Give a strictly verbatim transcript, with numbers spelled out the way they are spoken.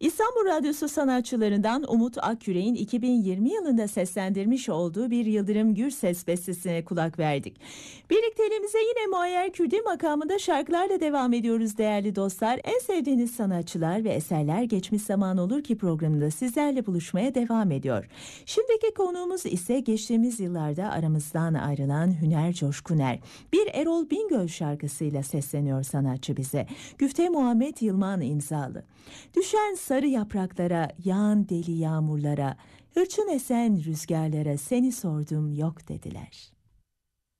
İstanbul Radyosu sanatçılarından Umut Akyürek'in iki bin yirmi yılında seslendirmiş olduğu bir Yıldırım Gürses bestesine kulak verdik. Birlikteliğimize yine Muayyer Kürdi makamında şarkılarla devam ediyoruz değerli dostlar. En sevdiğiniz sanatçılar ve eserler geçmiş zaman olur ki programında sizlerle buluşmaya devam ediyor. Şimdiki konuğumuz ise geçtiğimiz yıllarda aramızdan ayrılan Hüner Coşkuner. Bir Erol Bingöl şarkısıyla sesleniyor sanatçı bize. Güfte Muhammed Yılmaz imzalı. Düşen sarı yapraklara, yağan deli yağmurlara, hırçın esen rüzgarlara seni sordum yok dediler.